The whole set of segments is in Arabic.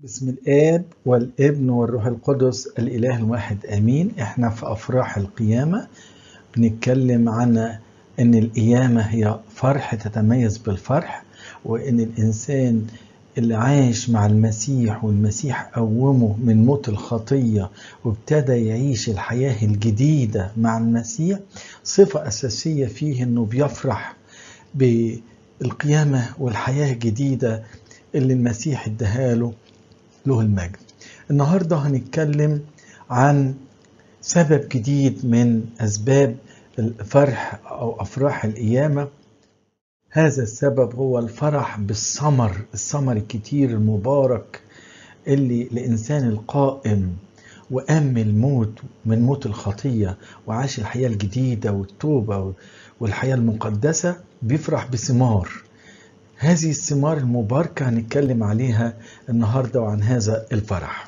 بسم الآب والابن والروح القدس الإله الواحد آمين. احنا في أفراح القيامة بنتكلم عن أن القيامة هي فرح تتميز بالفرح، وأن الإنسان اللي عايش مع المسيح والمسيح قومه من موت الخطية وابتدى يعيش الحياة الجديدة مع المسيح، صفة أساسية فيه أنه بيفرح بالقيامة والحياة الجديدة اللي المسيح اداها له المجد. النهاردة هنتكلم عن سبب جديد من أسباب الفرح أو أفراح القيامة. هذا السبب هو الفرح الثمر الكتير المبارك اللي الإنسان القائم وقام من موت الخطية وعاش الحياة الجديدة والتوبة والحياة المقدسة بيفرح بثمار. هذه الثمار المباركة هنتكلم عليها النهاردة وعن هذا الفرح.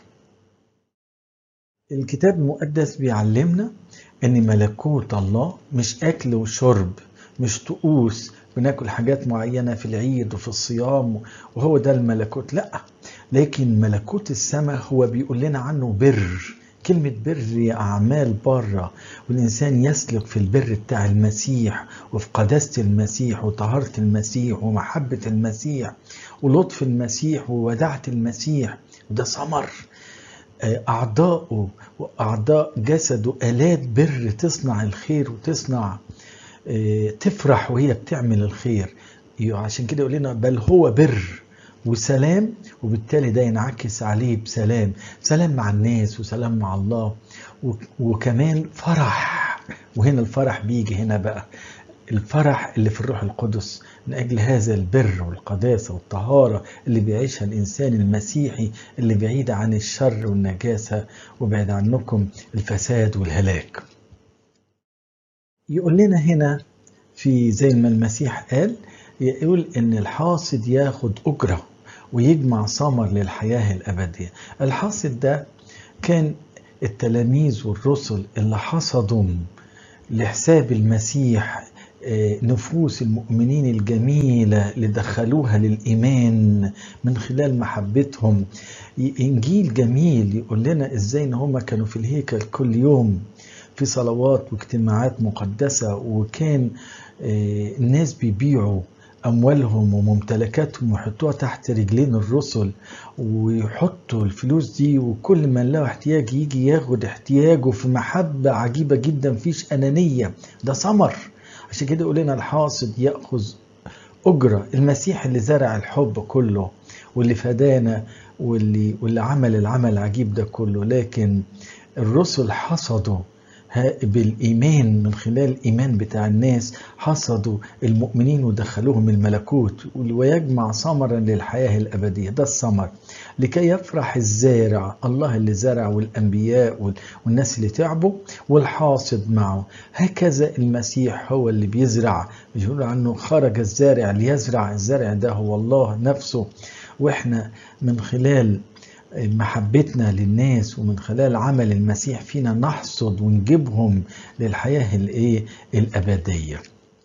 الكتاب المقدس بيعلمنا ان ملكوت الله مش اكل وشرب، مش طقوس بناكل حاجات معينة في العيد وفي الصيام وهو ده الملكوت، لا، لكن ملكوت السماء هو بيقول لنا عنه بر. كلمة بر هي أعمال بره، والإنسان يسلك في البر بتاع المسيح وفي قداسة المسيح وطهارة المسيح ومحبة المسيح ولطف المسيح ووداعة المسيح، وده ثمر أعضاؤه وأعضاء جسده آلات بر تصنع الخير وتصنع تفرح وهي بتعمل الخير. عشان كده يقول لنا بل هو بر وسلام، وبالتالي ده ينعكس عليه سلام مع الناس وسلام مع الله، وكمان فرح. وهنا الفرح بيجي هنا بقى الفرح اللي في الروح القدس من أجل هذا البر والقداسة والطهارة اللي بيعيشها الإنسان المسيحي اللي بعيد عن الشر والنجاسة وبعيد عنكم الفساد والهلاك. يقول لنا هنا في زي ما المسيح قال، يقول إن الحاصد ياخد أجرة ويجمع ثمر للحياة الأبدية. الحاصد ده كان التلاميذ والرسل اللي حصدوا لحساب المسيح نفوس المؤمنين الجميلة اللي دخلوها للإيمان من خلال محبتهم. إنجيل جميل يقول لنا إزاي إن هم كانوا في الهيكل كل يوم في صلوات واجتماعات مقدسة، وكان الناس بيبيعوا أموالهم وممتلكاتهم ويحطوها تحت رجلين الرسل ويحطوا الفلوس دي، وكل من له احتياج يجي ياخد احتياجه في محبة عجيبة جدا، مفيش أنانية. ده ثمر. عشان كده يقول لنا الحاصد يأخذ أجرة. المسيح اللي زرع الحب كله واللي فدانا واللي عمل العمل العجيب ده كله، لكن الرسل حصدوا بالإيمان من خلال الإيمان بتاع الناس، حصدوا المؤمنين ودخلوهم الملكوت ويجمع ثمرا للحياة الأبدية. ده الثمر لكي يفرح الزارع، الله اللي زرع والأنبياء والناس اللي تعبوا والحاصد معه. هكذا المسيح هو اللي بيزرع، بيقول عنه خرج الزارع ليزرع. الزارع ده هو الله نفسه، وإحنا من خلال محبتنا للناس ومن خلال عمل المسيح فينا نحصد ونجيبهم للحياة الأبدية.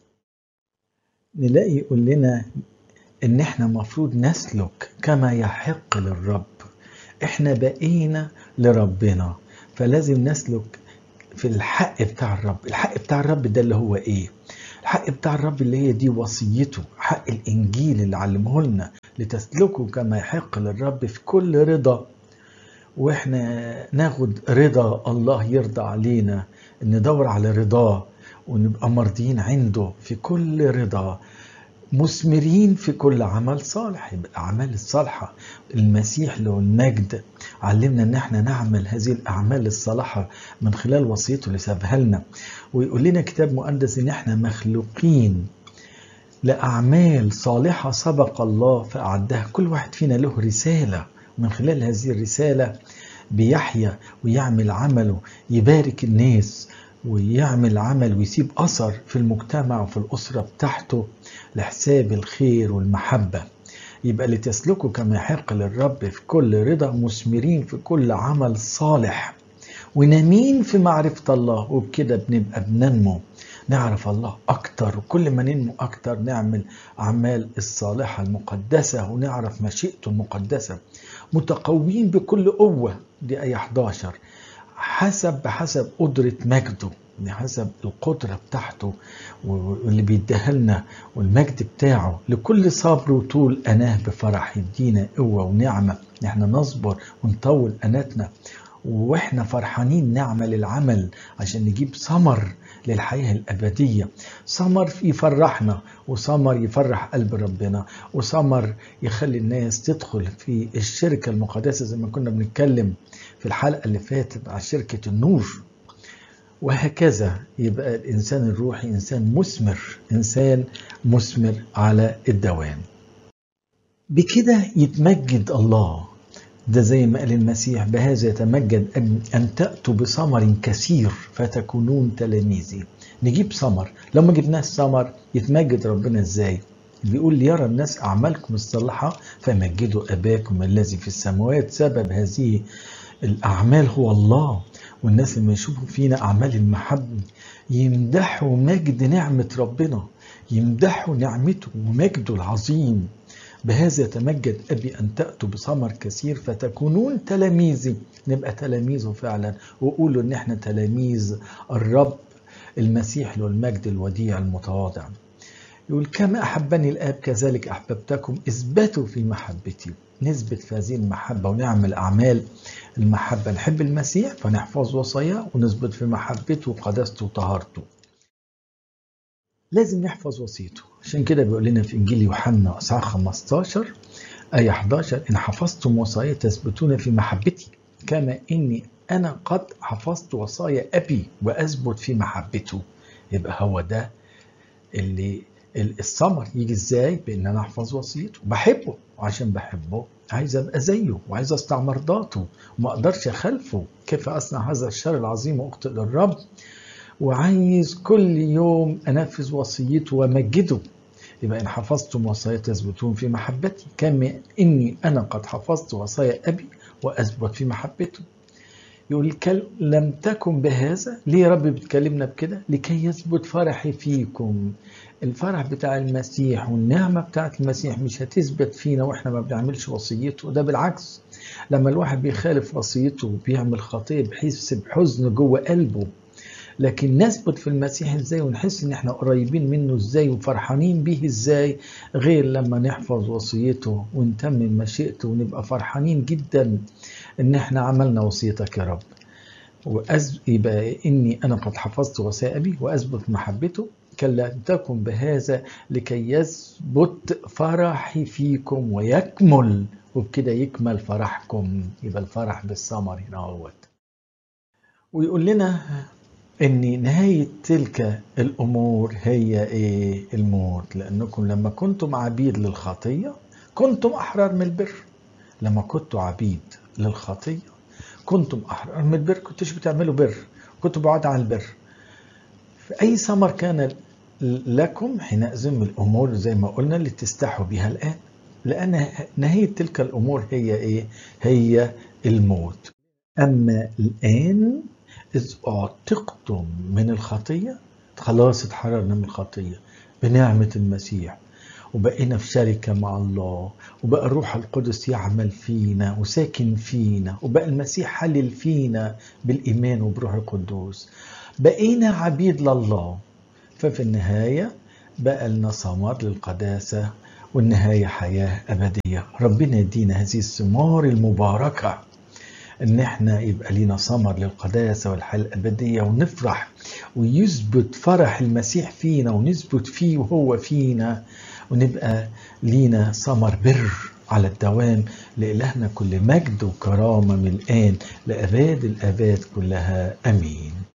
نلاقي يقول لنا ان احنا مفروض نسلك كما يحق للرب. احنا بقينا لربنا، فلازم نسلك في الحق بتاع الرب. الحق بتاع الرب ده اللي هو ايه؟ الحق بتاع الرب اللي هي دي وصيته، حق الانجيل اللي علمه لنا لتسلكوا كما يحق للرب في كل رضا. واحنا ناخد رضا الله يرضى علينا، ندور على رضاه ونبقى مرضيين عنده في كل رضا، مثمرين في كل عمل صالح. يبقى الأعمال الصالحة المسيح له المجد علمنا ان احنا نعمل هذه الأعمال الصالحة من خلال وصيته اللي سابها لنا. ويقول لنا كتاب مقدس ان احنا مخلوقين لأعمال صالحة سبق الله فأعدها. كل واحد فينا له رسالة، من خلال هذه الرسالة بيحيا ويعمل عمله، يبارك الناس ويعمل عمل ويسيب أثر في المجتمع وفي الأسرة بتاعته لحساب الخير والمحبة. يبقى لتسلكوا كما يحق للرب في كل رضا، مثمرين في كل عمل صالح ونامين في معرفة الله، وبكده بنبقى بننمو نعرف الله أكتر، وكل ما ننمو أكتر نعمل أعمال الصالحة المقدسة ونعرف مشيئته المقدسة. متقوين بكل قوة، دي آية 11، بحسب قدرة مجده، بحسب القدرة بتاعته واللي بيديها لنا والمجد بتاعه، لكل صبر وطول أناه بفرح، يدينا قوة ونعمة نحن نصبر ونطول أناتنا واحنا فرحانين نعمل العمل عشان نجيب ثمر للحياة الأبدية، ثمر يفرحنا وثمر يفرح قلب ربنا وثمر يخلي الناس تدخل في الشركة المقدسة زي ما كنا بنتكلم في الحلقة اللي فاتت على شركة النور. وهكذا يبقى الإنسان الروحي إنسان مثمر على الدوام. بكده يتمجد الله، ده زي ما قال المسيح: بهذا يتمجد أن تأتوا بثمر كثير فتكونون تلاميذي. نجيب ثمر، لو ما جبناش ثمر يتمجد ربنا ازاي؟ بيقول: ليرى الناس أعمالكم الصالحة فمجدوا أباكم الذي في السماوات. سبب هذه الأعمال هو الله، والناس لما يشوفوا فينا أعمال المحبة يمدحوا مجد نعمة ربنا، يمدحوا نعمته ومجده العظيم. بهذا يتمجد أبي أن تأتوا بثمر كثير فتكونون تلاميذي. نبقى تلاميذه فعلا، وقولوا إن احنا تلاميذ الرب المسيح له المجد الوديع المتواضع. يقول: كما أحبني الآب كذلك أحببتكم، اثبتوا في محبتي. نثبت في هذه المحبة ونعمل أعمال المحبة، نحب المسيح فنحفظ وصاياه ونثبت في محبته وقداسته وطهارته. لازم نحفظ وصيته، عشان كده بيقول لنا في إنجيل يوحنا إصحاح 15 آية 11: إن حفظتم وصايا تثبتون في محبتي كما إني أنا قد حفظت وصايا أبي وأثبت في محبته. يبقى هو ده اللي الثمر يجي إزاي؟ بإن أنا أحفظ وصيته، بحبه، وعشان بحبه عايز أبقى زيه وعايز أصنع مرضاته وما أقدرش أخالفه. كيف أصنع هذا الشر العظيم وأخطئ للرب؟ وعايز كل يوم أنفذ وصيته ومجده. يبقى إن حفظتم وصايا تثبتون في محبتي كما إني أنا قد حفظت وصايا أبي وأثبت في محبته. يقول: لم تكن بهذا. ليه يا رب بتكلمنا بكده؟ لكي يثبت فرحي فيكم. الفرح بتاع المسيح والنعمة بتاعت المسيح مش هتثبت فينا وإحنا ما بنعملش وصيته، ده بالعكس. لما الواحد بيخالف وصيته وبيعمل خطية بيحس بحزن جوه قلبه. لكن نثبت في المسيح ازاي ونحس ان احنا قريبين منه ازاي وفرحانين بيه ازاي، غير لما نحفظ وصيته ونتمم مشيئته ونبقى فرحانين جدا ان احنا عملنا وصيتك يا رب. يبقى اني انا قد حفظت وصايا ابي واثبت محبته كلا تكن بهذا لكي يثبت فرحي فيكم ويكمل، وبكده يكمل فرحكم. يبقى الفرح بالثمر هنا اهوت. ويقول لنا ان نهاية تلك الامور هي ايه؟ الموت. لانكم لما كنتم عبيد للخطية كنتم احرار من البر. لما كنتوا عبيد للخطية كنتم احرار من البر، كنتوش بتعملوا بر، كنتوا بعاد عن البر. فاي ثمر كان لكم حينئذ من الامور زي ما قلنا اللي تستحوا بها الان، لان نهاية تلك الامور هي ايه؟ هي الموت. اما الان إذ أعتقتم من الخطية، خلاص اتحررنا من الخطية بنعمة المسيح وبقينا في شركة مع الله، وبقى الروح القدس يعمل فينا وساكن فينا، وبقى المسيح حلل فينا بالإيمان وبروح القدوس، بقينا عبيد لله. ففي النهاية بقى لنا ثمر للقداسة، والنهاية حياة أبدية. ربنا يدينا هذه الثمار المباركة ان احنا يبقى لينا ثمر للقداسة والحياة الأبدية، ونفرح ويثبت فرح المسيح فينا ونثبت فيه وهو فينا، ونبقى لينا ثمر بر على الدوام. لإلهنا كل مجد وكرامة من الآن لأباد الآباد كلها. أمين.